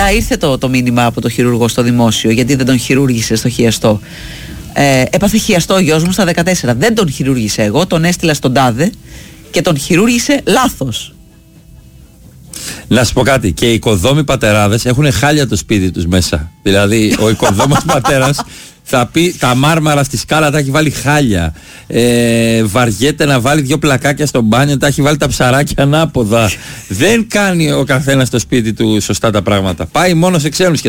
μετά ήρθε το μήνυμα από το χειρούργο στο δημόσιο, γιατί δεν τον χειρούργησε στο χιαστό. Έπαθε χιαστό ο γιος μου στα 14. Δεν τον χειρούργησε εγώ, τον έστειλα στον τάδε και τον χειρούργησε λάθος. Να σου πω κάτι, και οι οικοδόμοι πατεράδες έχουν χάλια το σπίτι τους μέσα. Δηλαδή ο οικοδόμος πατέρας θα πει τα μάρμαρα στη σκάλα τα έχει βάλει χάλια, βαριέται να βάλει 2 πλακάκια στο μπάνιο, τα έχει βάλει τα ψαράκια ανάποδα. Δεν κάνει ο καθένας στο σπίτι του σωστά τα πράγματα. Πάει μόνο σε ξένους.